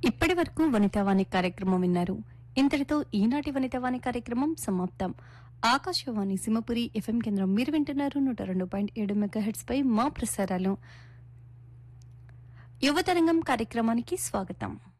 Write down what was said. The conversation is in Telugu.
ఇప్పటి వరకు వనితావాణి కార్యక్రమం విన్నారు. ఇంతటితో ఈనాటి వనితావాణి కార్యక్రమం సమాప్తం. ఆకాశవాణి సింహపురి ఎఫ్ఎం కేంద్రం మీరు వింటున్నారు 102.7 మెగాహెర్ట్జ్ పై మా ప్రసారాలు. యువతరంగం కార్యక్రమానికి స్వాగతం.